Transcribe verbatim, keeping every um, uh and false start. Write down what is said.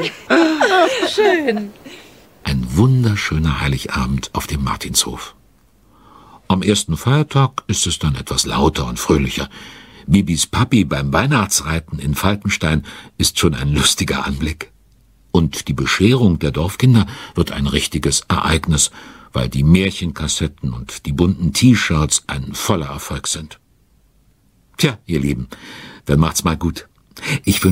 Schön. Ein wunderschöner Heiligabend auf dem Martinshof. Am ersten Feiertag ist es dann etwas lauter und fröhlicher. Bibis Papi beim Weihnachtsreiten in Falkenstein ist schon ein lustiger Anblick. Und die Bescherung der Dorfkinder wird ein richtiges Ereignis, weil die Märchenkassetten und die bunten T-Shirts ein voller Erfolg sind. Tja, ihr Lieben, dann macht's mal gut. Ich wünsche